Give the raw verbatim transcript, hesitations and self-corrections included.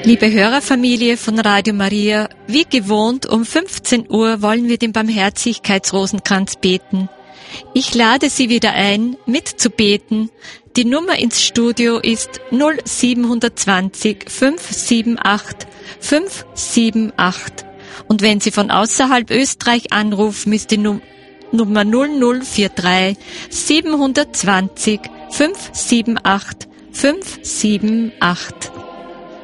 Liebe Hörerfamilie von Radio Maria, wie gewohnt um fünfzehn Uhr wollen wir den Barmherzigkeitsrosenkranz beten. Ich lade Sie wieder ein, mitzubeten. Die Nummer ins Studio ist null sieben zwei null fünf sieben acht fünf sieben acht. Und wenn Sie von außerhalb Österreich anrufen, ist die Num- Nummer null null vier drei sieben zwei null fünf sieben acht fünf sieben acht.